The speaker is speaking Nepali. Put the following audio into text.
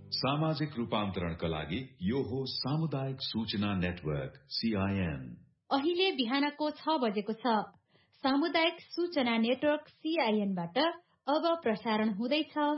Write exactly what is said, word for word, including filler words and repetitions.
सामाजिक रूपान्तरणका लागि यो हो सामुदायिक सूचना नेटवर्क सीआईएन। अहिले बिहानको छ बजेको छ। सामुदायिक सूचना नेटवर्क सीआईएन बाट अब प्रसारण हुँदैछ